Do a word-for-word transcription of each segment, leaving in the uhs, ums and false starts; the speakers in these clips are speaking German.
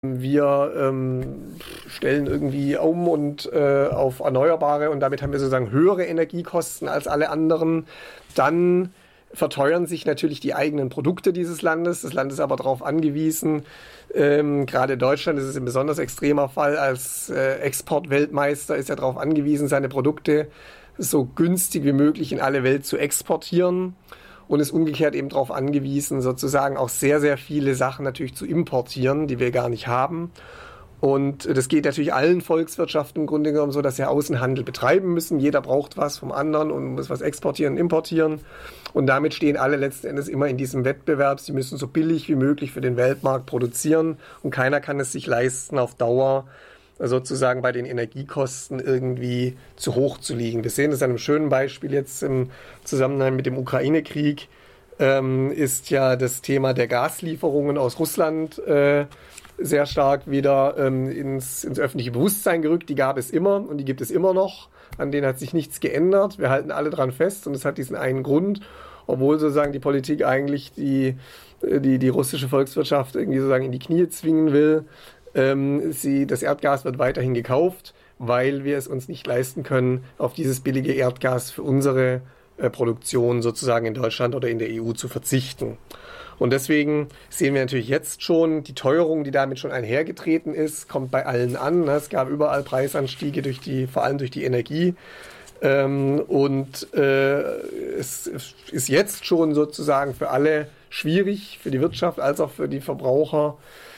Wir ähm, stellen irgendwie um und äh, auf Erneuerbare und damit haben wir sozusagen höhere Energiekosten als alle anderen. Dann verteuern sich natürlich die eigenen Produkte dieses Landes. Das Land ist aber darauf angewiesen, ähm, gerade Deutschland, das ist ein besonders extremer Fall, als äh, Exportweltmeister ist ja darauf angewiesen, seine Produkte so günstig wie möglich in alle Welt zu exportieren. Und ist umgekehrt eben darauf angewiesen, sozusagen auch sehr, sehr viele Sachen natürlich zu importieren, die wir gar nicht haben. Und das geht natürlich allen Volkswirtschaften im Grunde genommen so, dass sie Außenhandel betreiben müssen. Jeder braucht was vom anderen und muss was exportieren, importieren. Und damit stehen alle letzten Endes immer in diesem Wettbewerb. Sie müssen so billig wie möglich für den Weltmarkt produzieren. Und keiner kann es sich leisten, auf Dauer sozusagen bei den Energiekosten irgendwie zu hoch zu liegen. Wir sehen das an einem schönen Beispiel jetzt im Zusammenhang mit dem Ukraine-Krieg, ähm, ist ja das Thema der Gaslieferungen aus Russland äh, sehr stark wieder ähm, ins, ins öffentliche Bewusstsein gerückt. Die gab es immer und die gibt es immer noch. An denen hat sich nichts geändert. Wir halten alle dran fest und es hat diesen einen Grund, obwohl sozusagen die Politik eigentlich die, die, die russische Volkswirtschaft irgendwie sozusagen in die Knie zwingen will. Ähm, sie, das Erdgas wird weiterhin gekauft, weil wir es uns nicht leisten können, auf dieses billige Erdgas für unsere äh, Produktion sozusagen in Deutschland oder in der E U zu verzichten. Und deswegen sehen wir natürlich jetzt schon, die Teuerung, die damit schon einhergetreten ist, kommt bei allen an. Es gab überall Preisanstiege, durch die, vor allem durch die Energie. Ähm, und äh, es ist jetzt schon sozusagen für alle schwierig, für die Wirtschaft als auch für die Verbraucher.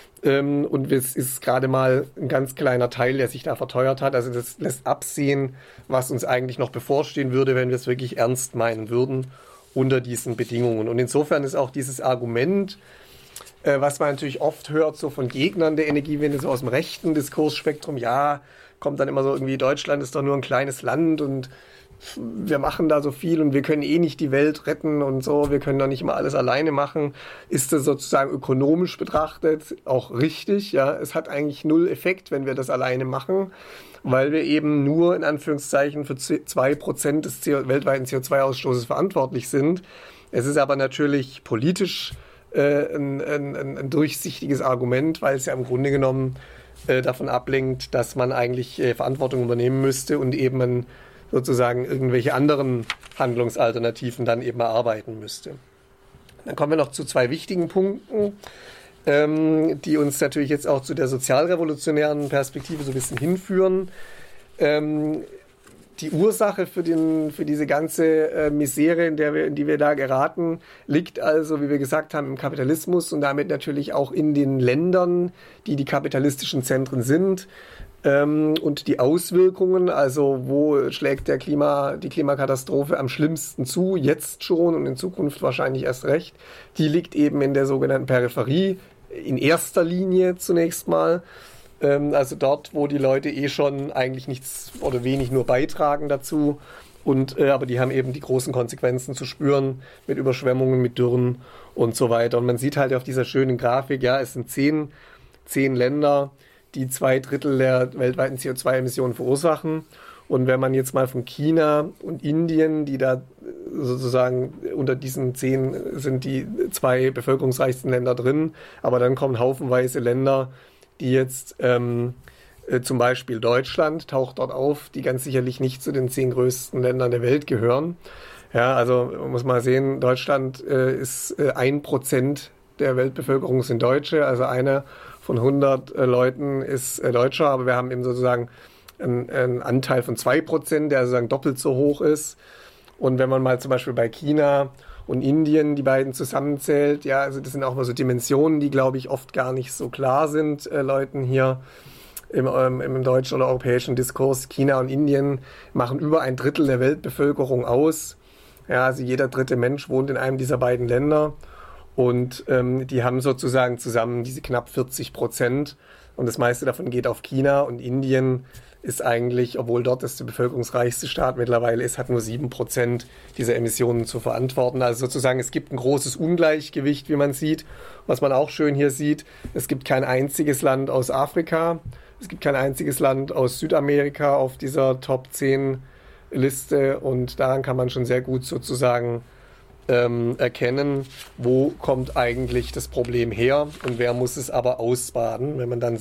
Und es ist gerade mal ein ganz kleiner Teil, der sich da verteuert hat. Also das lässt absehen, was uns eigentlich noch bevorstehen würde, wenn wir es wirklich ernst meinen würden unter diesen Bedingungen. Und insofern ist auch dieses Argument, was man natürlich oft hört, so von Gegnern der Energiewende, so aus dem rechten Diskursspektrum, ja, kommt dann immer so irgendwie, Deutschland ist doch nur ein kleines Land und wir machen da so viel und wir können eh nicht die Welt retten und so, wir können doch nicht immer alles alleine machen, ist das sozusagen ökonomisch betrachtet auch richtig. Ja, es hat eigentlich null Effekt, wenn wir das alleine machen, weil wir eben nur in Anführungszeichen für zwei Prozent des C O, weltweiten C O zwei Ausstoßes verantwortlich sind. Es ist aber natürlich politisch äh, ein, ein, ein durchsichtiges Argument, weil es ja im Grunde genommen äh, davon ablenkt, dass man eigentlich äh, Verantwortung übernehmen müsste und eben ein sozusagen irgendwelche anderen Handlungsalternativen dann eben erarbeiten müsste. Dann kommen wir noch zu zwei wichtigen Punkten, ähm, die uns natürlich jetzt auch zu der sozialrevolutionären Perspektive so ein bisschen hinführen. Ähm, die Ursache für, den, für diese ganze äh, Misere, in, der wir, in die wir da geraten, liegt also, wie wir gesagt haben, im Kapitalismus und damit natürlich auch in den Ländern, die die kapitalistischen Zentren sind. Und die Auswirkungen, also wo schlägt der Klima, die Klimakatastrophe am schlimmsten zu, jetzt schon und in Zukunft wahrscheinlich erst recht, die liegt eben in der sogenannten Peripherie, in erster Linie zunächst mal. Also dort, wo die Leute eh schon eigentlich nichts oder wenig nur beitragen dazu. Und, äh, aber die haben eben die großen Konsequenzen zu spüren mit Überschwemmungen, mit Dürren und so weiter. Und man sieht halt auf dieser schönen Grafik, ja, es sind zehn, zehn Länder, die zwei Drittel der weltweiten C O zwei Emissionen verursachen. Und wenn man jetzt mal von China und Indien, die da sozusagen unter diesen zehn sind die zwei bevölkerungsreichsten Länder drin, aber dann kommen haufenweise Länder, die jetzt ähm, äh, zum Beispiel Deutschland taucht dort auf, die ganz sicherlich nicht zu den zehn größten Ländern der Welt gehören. Ja, also man muss mal sehen, Deutschland äh, ist äh, ein Prozent der Weltbevölkerung sind Deutsche, also einer von hundert äh, Leuten ist äh, Deutscher, aber wir haben eben sozusagen einen, einen Anteil von zwei Prozent, der sozusagen doppelt so hoch ist. Und wenn man mal zum Beispiel bei China und Indien die beiden zusammenzählt, ja, also das sind auch mal so Dimensionen, die, glaube ich, oft gar nicht so klar sind, äh, Leuten hier im, ähm, im deutschen oder europäischen Diskurs. China und Indien machen über ein Drittel der Weltbevölkerung aus. Ja, also jeder dritte Mensch wohnt in einem dieser beiden Länder. Und ähm, die haben sozusagen zusammen diese knapp vierzig Prozent. Und das meiste davon geht auf China. Und Indien ist eigentlich, obwohl dort das der bevölkerungsreichste Staat mittlerweile ist, hat nur sieben Prozent dieser Emissionen zu verantworten. Also sozusagen, es gibt ein großes Ungleichgewicht, wie man sieht. Was man auch schön hier sieht, es gibt kein einziges Land aus Afrika. Es gibt kein einziges Land aus Südamerika auf dieser Top zehn Liste. Und daran kann man schon sehr gut sozusagen ähm, erkennen, wo kommt eigentlich das Problem her und wer muss es aber ausbaden, wenn man dann